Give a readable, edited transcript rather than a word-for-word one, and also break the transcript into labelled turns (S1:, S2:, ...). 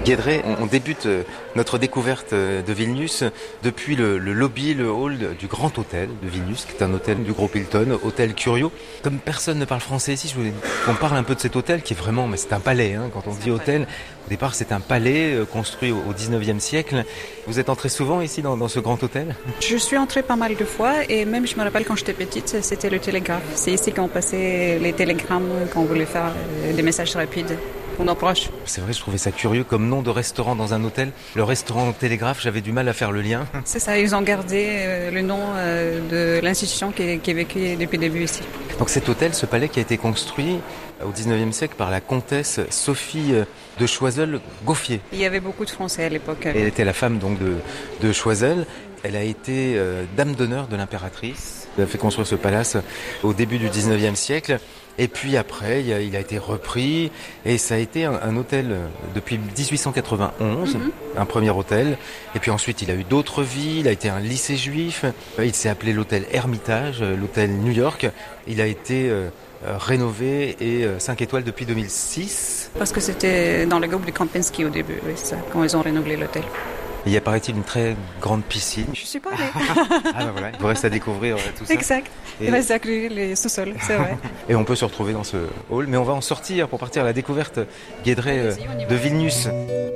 S1: Guédré, on débute notre découverte de Vilnius depuis le lobby, le hall du Grand Hôtel de Vilnius, qui est un hôtel du groupe Hilton, hôtel Curio. Comme personne ne parle français ici, je voulais qu'on parle un peu de cet hôtel qui est vraiment, mais c'est un palais, hein, quand on dit hôtel. Au départ, c'est un palais construit au 19e siècle. Vous êtes entré souvent ici dans ce grand hôtel?
S2: Je suis entrée pas mal de fois et même je me rappelle quand j'étais petite, c'était le télégraphe. C'est ici qu'on passait les télégrammes quand on voulait faire des messages rapides pour nos proches.
S1: C'est vrai, je trouvais ça curieux comme nom de restaurant dans un hôtel. Le restaurant Télégraphe, j'avais du mal à faire le lien.
S2: C'est ça, ils ont gardé le nom de l'institution qui est vécue depuis le début ici.
S1: Donc cet hôtel, ce palais qui a été construit au 19e siècle par la comtesse Sophie de Choiseul-Gauffier.
S2: Il y avait beaucoup de Français à l'époque.
S1: Elle était la femme donc de Choiseul. Elle a été dame d'honneur de l'impératrice. Elle a fait construire ce palace au début du 19e siècle. Et puis après, il a été repris et ça a été un hôtel depuis 1891, un premier hôtel. Et puis ensuite, il a eu d'autres vies. Il a été un lycée juif. Il s'est appelé l'hôtel Hermitage, l'hôtel New York. Il a été rénové et 5 étoiles depuis 2006.
S2: Parce que c'était dans le groupe de Kempinski au début, oui, c'est ça, quand ils ont rénové l'hôtel.
S1: Il y a, paraît-il, une très grande piscine.
S2: Je suis pas allée.
S1: Ah ben voilà, il vous reste à découvrir tout ça.
S2: Exact. Il reste à inclure les sous-sols, c'est vrai.
S1: Et on peut se retrouver dans ce hall, mais on va en sortir pour partir à la découverte Guédré de Vilnius.